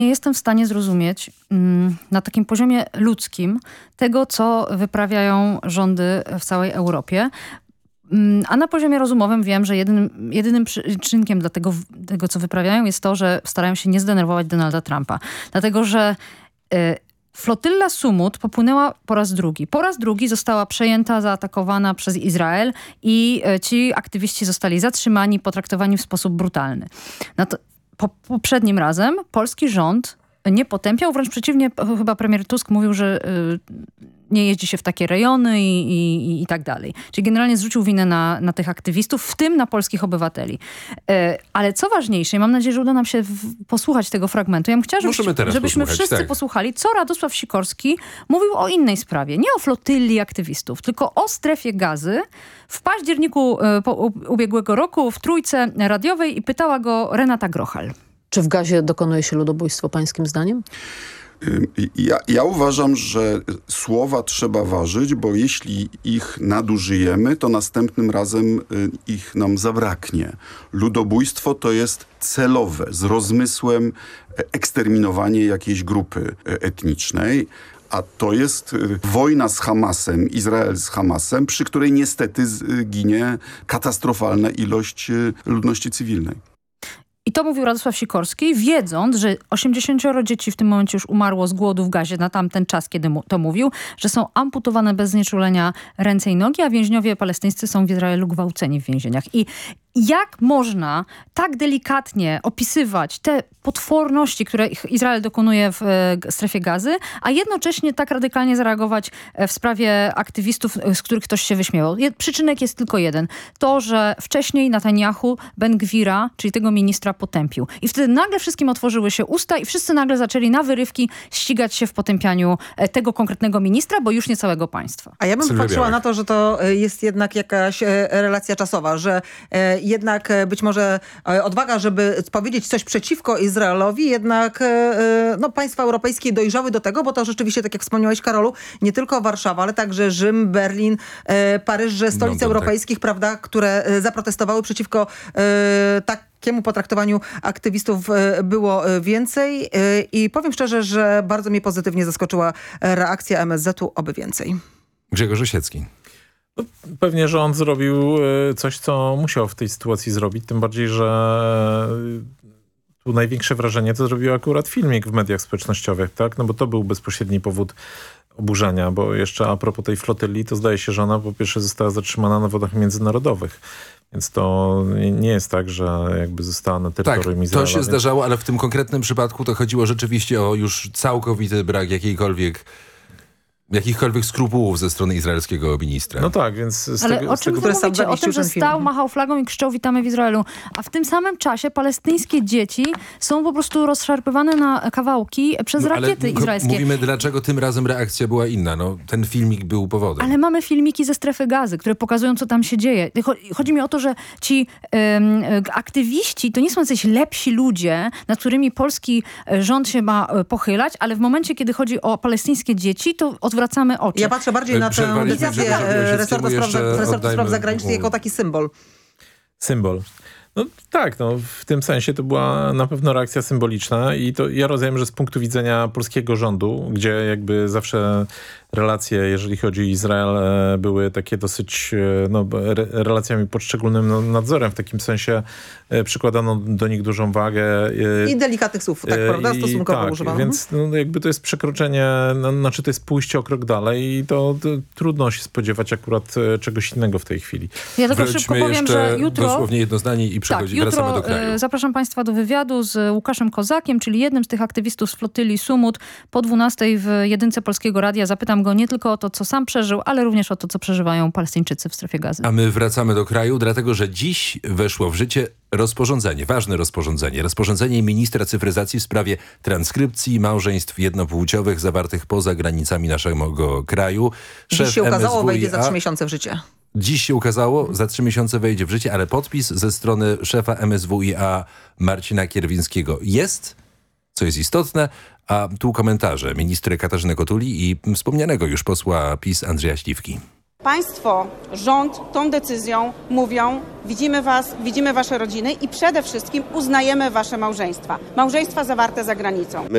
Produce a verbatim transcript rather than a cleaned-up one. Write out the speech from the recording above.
Nie jestem w stanie zrozumieć mm, na takim poziomie ludzkim tego, co wyprawiają rządy w całej Europie. Mm, a na poziomie rozumowym wiem, że jedynym, jedynym czynnikiem dla tego, tego, co wyprawiają, jest to, że starają się nie zdenerwować Donalda Trumpa. Dlatego, że y, flotylla Sumut popłynęła po raz drugi. Po raz drugi została przejęta, zaatakowana przez Izrael i y, ci aktywiści zostali zatrzymani, potraktowani w sposób brutalny. No to, po, poprzednim razem polski rząd nie potępiał, wręcz przeciwnie, chyba premier Tusk mówił, że y, nie jeździ się w takie rejony i, i, i tak dalej. Czyli generalnie zrzucił winę na, na tych aktywistów, w tym na polskich obywateli. Y, ale co ważniejsze, mam nadzieję, że uda nam się w, posłuchać tego fragmentu. Ja bym chciała, żebyśmy, żebyśmy wszyscy tak. posłuchali, co Radosław Sikorski mówił o innej sprawie. Nie o flotylli aktywistów, tylko o strefie Gazy. W październiku y, po, ubiegłego roku w Trójce radiowej i pytała go Renata Grochal. Czy w Gazie dokonuje się ludobójstwo pańskim zdaniem? Ja, ja uważam, że słowa trzeba ważyć, bo jeśli ich nadużyjemy, to następnym razem ich nam zabraknie. Ludobójstwo to jest celowe, z rozmysłem eksterminowanie jakiejś grupy etnicznej. A to jest wojna z Hamasem, Izrael z Hamasem, przy której niestety ginie katastrofalna ilość ludności cywilnej. I to mówił Radosław Sikorski, wiedząc, że osiemdziesięcioro dzieci w tym momencie już umarło z głodu w Gazie na tamten czas, kiedy mu to mówił, że są amputowane bez znieczulenia ręce i nogi, a więźniowie palestyńscy są w Izraelu gwałceni w więzieniach. I jak można tak delikatnie opisywać te potworności, które Izrael dokonuje w strefie Gazy, a jednocześnie tak radykalnie zareagować w sprawie aktywistów, z których ktoś się wyśmiewał. Przyczynek jest tylko jeden. To, że wcześniej Netanyahu Ben-Gwira, czyli tego ministra, potępił. I wtedy nagle wszystkim otworzyły się usta i wszyscy nagle zaczęli na wyrywki ścigać się w potępianiu tego konkretnego ministra, bo już nie całego państwa. A ja bym Sylwia patrzyła Białek. na to, że to jest jednak jakaś relacja czasowa, że jednak być może odwaga, żeby powiedzieć coś przeciwko Izraelowi, jednak no, państwa europejskie dojrzały do tego, bo to rzeczywiście, tak jak wspomniałeś, Karolu, nie tylko Warszawa, ale także Rzym, Berlin, Paryż, że stolice no, europejskich, tak. prawda, które zaprotestowały przeciwko takiemu potraktowaniu aktywistów było więcej i powiem szczerze, że bardzo mnie pozytywnie zaskoczyła reakcja M S Z-u, oby więcej. Grzegorz Osiecki. No, pewnie rząd zrobił coś, co musiał w tej sytuacji zrobić, tym bardziej, że tu największe wrażenie to zrobił akurat filmik w mediach społecznościowych, tak? No bo to był bezpośredni powód oburzenia, bo jeszcze a propos tej flotyli, to zdaje się, że ona po pierwsze została zatrzymana na wodach międzynarodowych. Więc to nie jest tak, że jakby została na terytorium tak, Izraela. To się więc... zdarzało, ale w tym konkretnym przypadku to chodziło rzeczywiście o już całkowity brak jakiejkolwiek jakichkolwiek skrupułów ze strony izraelskiego ministra. No tak, więc z Ale tego, o z czym tego... wy mówicie? O tym, że stał, film. machał flagą i krzyczał witamy w Izraelu. A w tym samym czasie palestyńskie dzieci są po prostu rozszarpywane na kawałki przez no, rakiety ale izraelskie. Mówimy, dlaczego tym razem reakcja była inna. No, ten filmik był powodem. Ale mamy filmiki ze strefy Gazy, które pokazują, co tam się dzieje. Chodzi mi o to, że ci um, aktywiści to nie są jacyś lepsi ludzie, nad którymi polski rząd się ma pochylać, ale w momencie, kiedy chodzi o palestyńskie dzieci, to odwracamy oczy. Ja patrzę bardziej na tę Przerwaliśmy decyzję Grzegorzowi resortu spraw, jeszcze resortu spraw oddajmy zagranicznych jako taki symbol. Symbol. No tak, no w tym sensie to była na pewno reakcja symboliczna i to ja rozumiem, że z punktu widzenia polskiego rządu, gdzie jakby zawsze relacje, jeżeli chodzi o Izrael, były takie dosyć no, re, relacjami pod szczególnym nadzorem. W takim sensie przykładano do nich dużą wagę. I delikatnych słów, tak, prawda? Stosunkowo tak, używano. Więc no, jakby to jest przekroczenie, no, znaczy to jest pójście o krok dalej i to, to trudno się spodziewać akurat czegoś innego w tej chwili. Ja tylko Wróćmy szybko powiem, jeszcze że jutro... dosłownie jedno zdanie i przechodzi, tak, wracamy jutro do kraju. Zapraszam Państwa do wywiadu z Łukaszem Kozakiem, czyli jednym z tych aktywistów z flotyli Sumut. Po dwunastej w jedynce Polskiego Radia zapytam go nie tylko o to, co sam przeżył, ale również o to, co przeżywają Palestyńczycy w strefie Gazy. A my wracamy do kraju, dlatego że dziś weszło w życie rozporządzenie, ważne rozporządzenie. Rozporządzenie ministra cyfryzacji w sprawie transkrypcji małżeństw jednopłciowych zawartych poza granicami naszego kraju. Szef Dziś się ukazało, M S W i A wejdzie za trzy miesiące w życie. Dziś się ukazało, za trzy miesiące wejdzie w życie, ale podpis ze strony szefa M S W i A Marcina Kierwińskiego jest, co jest istotne, a tu komentarze ministry Katarzyny Kotuli i wspomnianego już posła PiS Andrzeja Śliwki. Państwo, rząd tą decyzją mówią, widzimy was, widzimy wasze rodziny i przede wszystkim uznajemy wasze małżeństwa. Małżeństwa zawarte za granicą. My